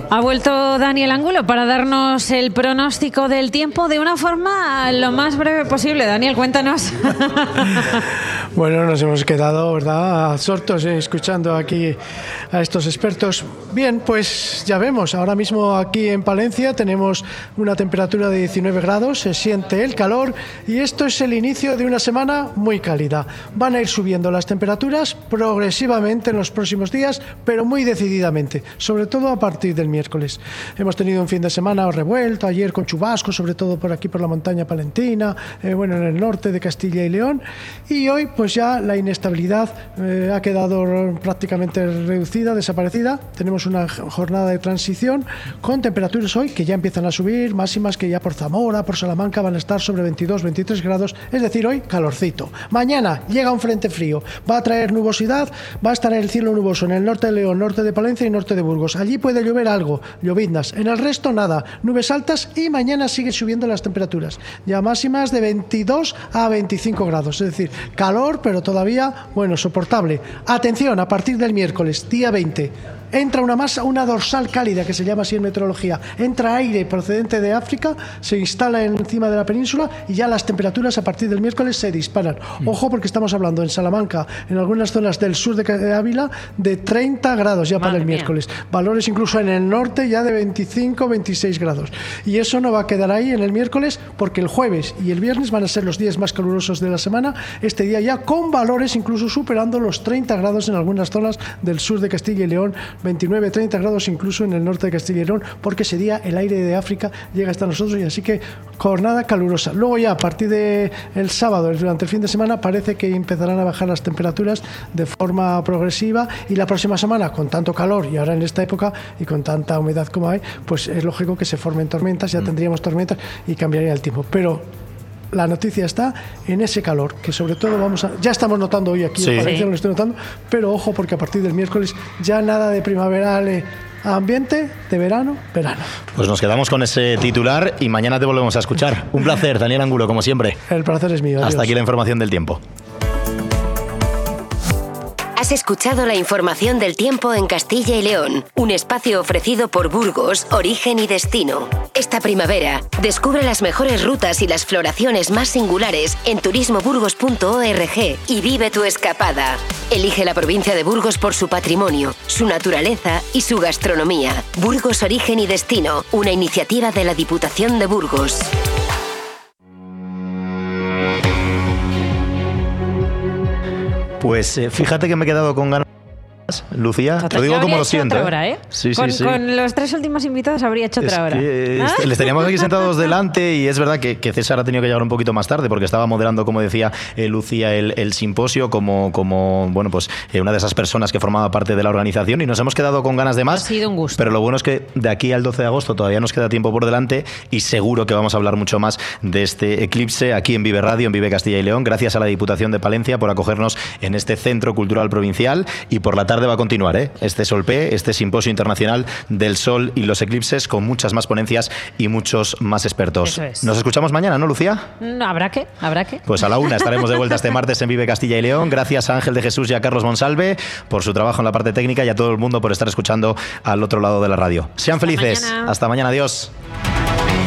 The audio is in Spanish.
Ha vuelto Daniel Angulo para darnos el pronóstico del tiempo de una forma lo más breve posible. Daniel, cuéntanos. Bueno, nos hemos quedado, ¿verdad?, absortos escuchando aquí a estos expertos. Bien, pues ya vemos, ahora mismo aquí en Palencia tenemos una temperatura de 19 grados, se siente el calor y esto es el inicio de una semana muy cálida. Van a ir subiendo las temperaturas progresivamente en los próximos días, pero muy decididamente, sobre todo a partir del miércoles. Hemos tenido un fin de semana revuelto, ayer con chubascos, sobre todo por aquí por la montaña palentina, en el norte de Castilla y León, y hoy pues ya la inestabilidad ha quedado prácticamente reducida, desaparecida. Tenemos una jornada de transición con temperaturas hoy que ya empiezan a subir, máximas que ya por Zamora, por Salamanca van a estar sobre 22, 23 grados, es decir, hoy calorcito. Mañana llega un frente frío, va a traer nubosidad, va a estar el cielo nuboso en el norte de León, norte de Palencia y norte de Burgos. Allí puede llover algo, lloviznas, en el resto nada, nubes altas y mañana sigue subiendo las temperaturas, ya máximas de 22 a 25 grados, es decir, calor pero todavía, soportable. Atención, a partir del miércoles, día 20, entra una masa, una dorsal cálida que se llama así en meteorología, entra aire procedente de África, se instala encima de la península y ya las temperaturas a partir del miércoles se disparan. Ojo, porque estamos hablando en Salamanca, en algunas zonas del sur de Ávila, de 30 grados ya para el miércoles. Valores incluso en el norte ya de 25, 26 grados. Y eso no va a quedar ahí en el miércoles, porque el jueves y el viernes van a ser los días más calurosos de la semana, este día ya con valores incluso superando los 30 grados en algunas zonas del sur de Castilla y León, 29, 30 grados incluso en el norte de Castilla y León, porque ese día el aire de África llega hasta nosotros y así que jornada calurosa. Luego ya a partir del sábado, durante el fin de semana, parece que empezarán a bajar las temperaturas de forma progresiva y la próxima semana, con tanto calor y ahora en esta época y con tanta humedad como hay, pues es lógico que se formen tormentas, ya tendríamos tormentas y cambiaría el tiempo. Pero la noticia está en ese calor, que sobre todo ya estamos notando hoy aquí, en Palencia lo estoy notando, pero ojo porque a partir del miércoles ya nada de primaveral, ambiente de verano. Pues nos quedamos con ese titular y mañana te volvemos a escuchar. Un placer, Daniel Angulo, como siempre. El placer es mío. Adiós. Hasta aquí la información del tiempo. Has escuchado la información del tiempo en Castilla y León, un espacio ofrecido por Burgos, Origen y Destino. Esta primavera, descubre las mejores rutas y las floraciones más singulares en turismoburgos.org y vive tu escapada. Elige la provincia de Burgos por su patrimonio, su naturaleza y su gastronomía. Burgos, Origen y Destino, una iniciativa de la Diputación de Burgos. Pues fíjate que me he quedado con ganas, Lucía, te lo digo como lo siento. Otra hora, Sí. Con los tres últimos invitados habría hecho otra hora. Les teníamos aquí sentados delante y es verdad que César ha tenido que llegar un poquito más tarde porque estaba moderando, como decía Lucía, el simposio como una de esas personas que formaba parte de la organización y nos hemos quedado con ganas de más. Ha sido un gusto. Pero lo bueno es que de aquí al 12 de agosto todavía nos queda tiempo por delante y seguro que vamos a hablar mucho más de este eclipse aquí en Vive Radio, en Vive Castilla y León. Gracias a la Diputación de Palencia por acogernos en este Centro Cultural Provincial y por la tarde va a continuar este Solpé, este Simposio Internacional del Sol y los Eclipses con muchas más ponencias y muchos más expertos. Eso es. Nos escuchamos mañana, ¿no, Lucía? No, habrá que. Pues a la 1 estaremos de vuelta este martes en Vive Castilla y León. Gracias a Ángel de Jesús y a Carlos Monsalve por su trabajo en la parte técnica y a todo el mundo por estar escuchando al otro lado de la radio. Sean felices. Mañana. Hasta mañana. Adiós.